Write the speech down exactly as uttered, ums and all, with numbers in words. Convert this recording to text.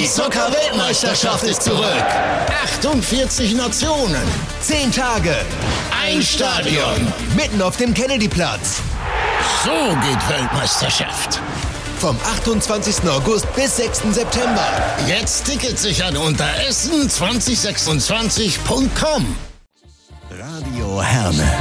Die Zucker-Weltmeisterschaft ist zurück. achtundvierzig Nationen. zehn Tage. Ein Stadion. Mitten auf dem Kennedyplatz. So geht Weltmeisterschaft. Vom achtundzwanzigsten August bis sechsten September. Jetzt Tickets sichern unter essen zwanzig sechsundzwanzig punkt com. Radio Herne.